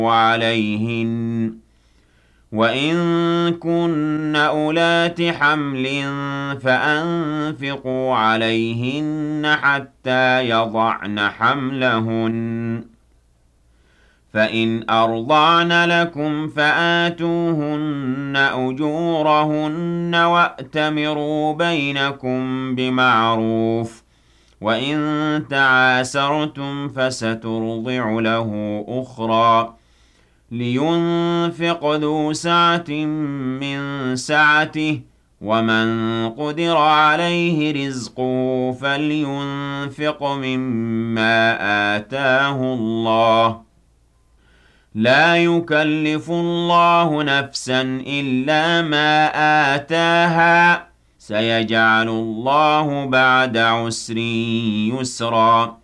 عليهن وإن كن أولات حمل فأنفقوا عليهن حتى يضعن حملهن فإن أرضعن لكم فآتوهن أجورهن وأتمروا بينكم بمعروف وإن تعاسرتم فسترضع له أخرى لينفق ذو سعة من سعته ومن قدر عليه رزقه فلينفق مما آتاه الله لا يكلف الله نفسا إلا ما آتاها سيجعل الله بعد عسر يسرا